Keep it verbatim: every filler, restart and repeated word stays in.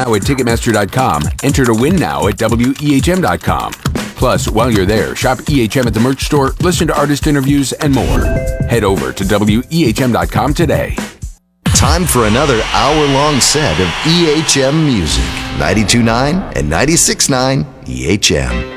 now at Ticketmaster dot com. Enter to win now at W E H M dot com. Plus, while you're there, shop E H M at the merch store, listen to artist interviews, and more. Head over to W E H M dot com today. Time for another hour-long set of E H M music. ninety-two point nine and ninety-six point nine E H M.